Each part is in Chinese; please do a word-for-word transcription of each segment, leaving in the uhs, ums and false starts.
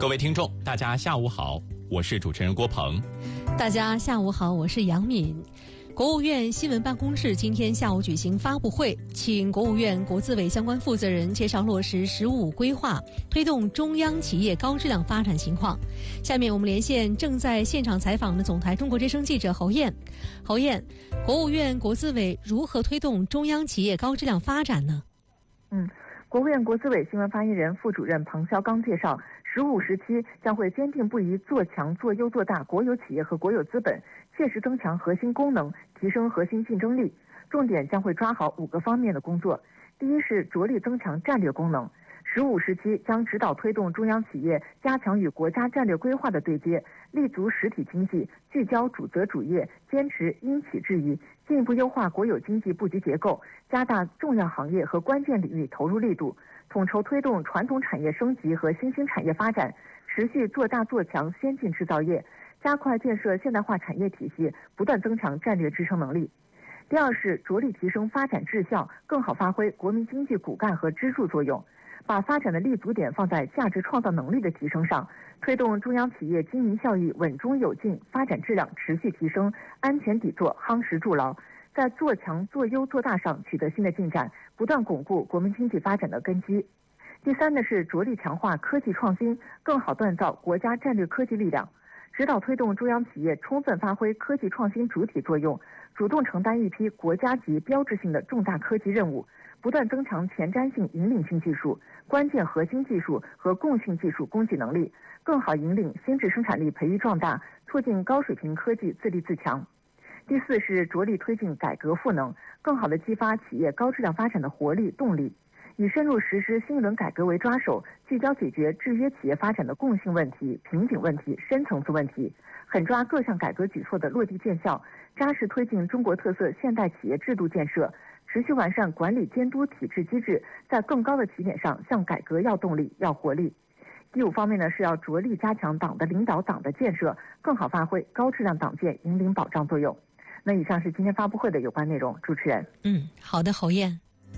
各位听众，大家下午好，我是主持人郭鹏。 大家下午好，我是杨敏。国务院新闻办公室今天下午举行发布会，请国务院国资委相关负责人介绍落实“十五”规划推动中央企业高质量发展情况。下面我们连线正在现场采访的总台中国之声记者侯燕。侯燕，国务院国资委如何推动中央企业高质量发展呢？ 嗯，国务院国资委新闻发言人、副主任庞肖刚介绍，“十五”时期将会坚定不移做强、做优、做大国有企业和国有资本，切实增强核心功能，提升核心竞争力。重点将会抓好五个方面的工作。第一是着力增强战略功能。十五时期将指导推动中央企业加强与国家战略规划的对接，立足实体经济，聚焦主责主业，坚持因企制宜，进一步优化国有经济布局结构，加大重要行业和关键领域投入力度，统筹推动传统产业升级和新兴产业发展，持续做大做强先进制造业，加快建设现代化产业体系，不断增强战略支撑能力。第二是着力提升发展质效，更好发挥国民经济骨干和支柱作用，把发展的立足点放在价值创造能力的提升上，推动中央企业经营效益稳中有进，发展质量持续提升，安全底座夯实筑牢，在做强、做优、做大上取得新的进展，不断巩固国民经济发展的根基。第三呢是着力强化科技创新，更好锻造国家战略科技力量，指导推动中央企业充分发挥科技创新主体作用，主动承担一批国家级标志性的重大科技任务，不断增强前瞻性引领性技术、关键核心技术和共性技术供给能力，更好引领新质生产力培育壮大，促进高水平科技自立自强。第四是着力推进改革赋能，更好地激发企业高质量发展的活力动力，以深入实施新一轮改革为抓手，聚焦解决制约企业发展的共性问题、瓶颈问题、深层次问题，狠抓各项改革举措的落地见效，扎实推进中国特色现代企业制度建设，持续完善管理监督体制机制，在更高的起点上向改革要动力、要活力。第五方面呢，是要着力加强党的领导、党的建设，更好发挥高质量党建引领保障作用。那以上是今天发布会的有关内容，主持人。 嗯，好的，侯燕。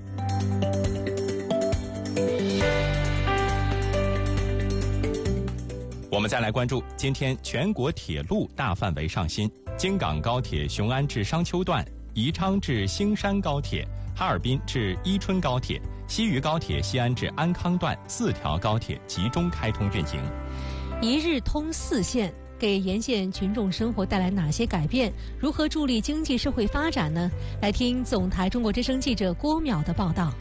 我们再来关注今天全国铁路大范围上新，京港高铁雄安至商丘段、宜昌至兴山高铁、哈尔滨至伊春高铁、西渝高铁西安至安康段四条高铁集中开通运营。 一日通四线给沿线群众生活带来哪些改变？如何助力经济社会发展呢？来听总台中国之声记者郭淼的报道。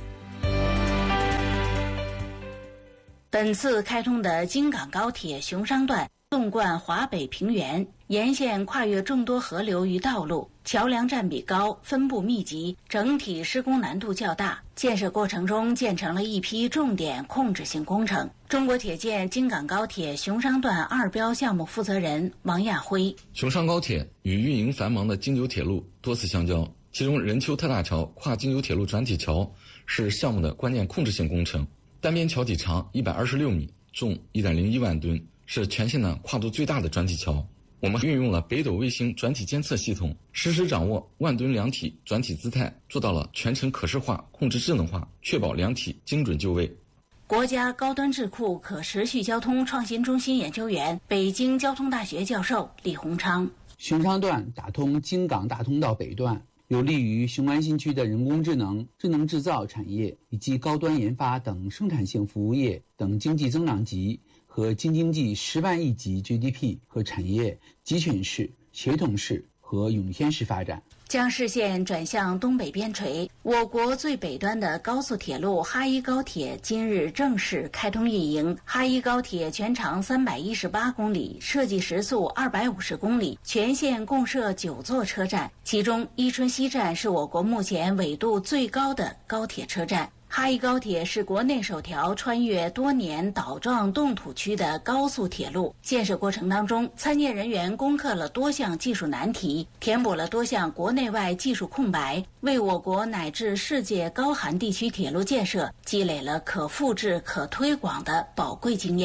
本次开通的京港高铁雄商段纵贯华北平原，沿线跨越众多河流与道路，桥梁占比高，分布密集，整体施工难度较大。建设过程中建成了一批重点控制性工程。中国铁建京港高铁雄商段二标项目负责人王亚辉： 雄商高铁与运营繁忙的京九铁路多次相交，其中任丘特大桥跨京九铁路转体桥是项目的关键控制性工程。单边桥体长一百二十六米，重一点零一万吨，是全线的跨度最大的转体桥。我们运用了北斗卫星转体监测系统，实时掌握万吨梁体转体姿态，做到了全程可视化、控制智能化，确保梁体精准就位。 国家高端智库可持续交通创新中心研究员、北京交通大学教授李洪昌： 雄商段打通京港大通道北段，有利于雄安新区的人工智能、智能制造产业以及高端研发等生产性服务业等经济增长极和京津冀十万亿级 G D P 和产业集群式、协同式和涌现式发展。 将视线转向东北边陲，我国最北端的高速铁路哈一高铁今日正式开通运营。哈一高铁全长三百一十八公里，设计时速二百五十公里，全线共设九座车站，其中伊春西站是我国目前纬度最高的高铁车站。哈一高铁是国内首条穿越多年岛状冻土区的高速铁路。建设过程当中，参建人员攻克了多项技术难题，填补了多项国内外技术空白，为我国乃至世界高寒地区铁路建设积累了可复制、可推广的宝贵经验。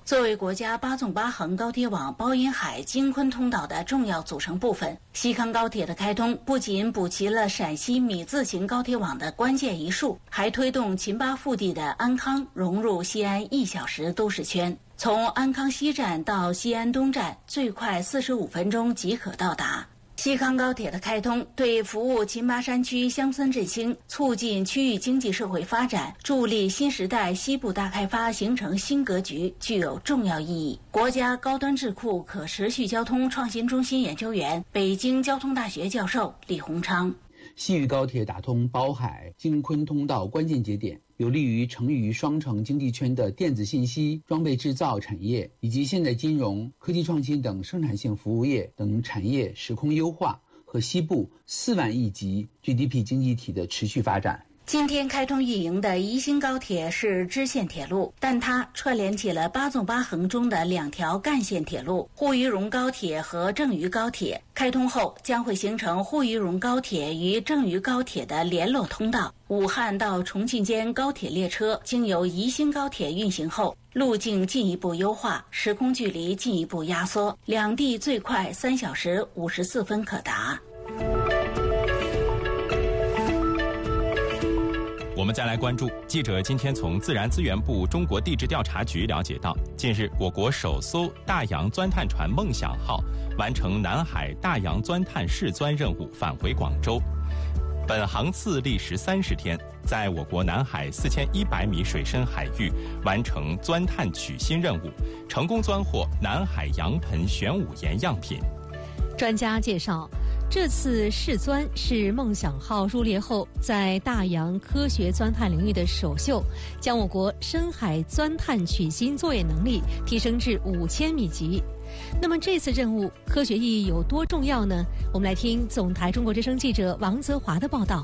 作为国家八纵八横高铁网包银海京昆通道的重要组成部分，西康高铁的开通不仅补齐了陕西米字形高铁网的关键一树，还推动秦巴腹地的安康融入西安一小时都市圈。从安康西站到西安东站，最快四十五分钟即可到达。西康高铁的开通对服务秦巴山区乡村振兴、促进区域经济社会发展、助力新时代西部大开发形成新格局具有重要意义。国家高端智库可持续交通创新中心研究员、北京交通大学教授李洪昌。 西渝高铁打通包海京昆通道关键节点，有利于成渝双城经济圈的电子信息、装备制造产业以及现代金融、科技创新等生产性服务业等产业时空优化和西部四万亿级 G D P 经济体的持续发展。 今天开通运营的宜兴高铁是支线铁路，但它串联起了八纵八横中的两条干线铁路沪渝蓉高铁和郑渝高铁。开通后将会形成沪渝蓉高铁与郑渝高铁的联络通道。武汉到重庆间高铁列车经由宜兴高铁运行后，路径进一步优化，时空距离进一步压缩，两地最快三小时五十四分可达。 我们再来关注，记者今天从自然资源部中国地质调查局了解到，近日我国首艘大洋钻探船梦想号完成南海大洋钻探试钻任务返回广州。本航次历时三十天，在我国南海四千一百米水深海域完成钻探取芯任务，成功钻获南海洋盆玄武岩样品。 专家介绍，这次试钻是梦想号入列后在大洋科学钻探领域的首秀，将我国深海钻探取芯作业能力提升至五千米级。那么这次任务科学意义有多重要呢？我们来听总台中国之声记者王泽华的报道。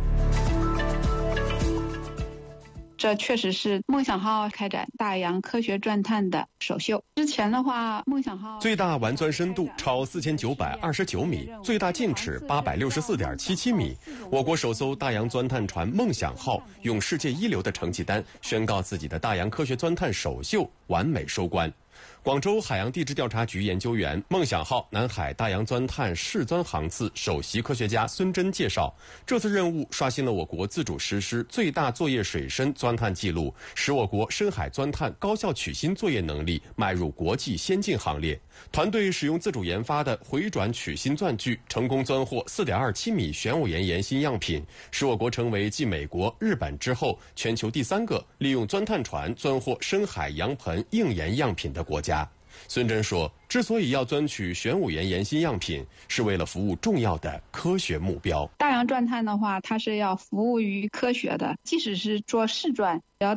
这确实是梦想号开展大洋科学钻探的首秀。之前的话，梦想号最大完钻深度超四千九百二十九米，最大径尺八百六十四点七七米。我国首艘大洋钻探船梦想号用世界一流的成绩单宣告自己的大洋科学钻探首秀完美收官。广州海洋地质调查局研究员、梦想号南海大洋钻探试钻航次首席科学家孙真介绍，这次任务刷新了我国自主实施最大作业水深钻探记录，使我国深海钻探高效取芯作业能力迈入国际先进行列。团队使用自主研发的回转取芯钻具，成功钻获 四点二七米玄武岩岩芯样品，使我国成为继美国、日本之后全球第三个利用钻探船钻获深海洋盆硬岩样品的国家。孙真说，之所以要钻取玄武岩岩芯样品，是为了服务重要的科学目标。 大洋钻探的话，它是要服务于科学的，即使是做试钻，也要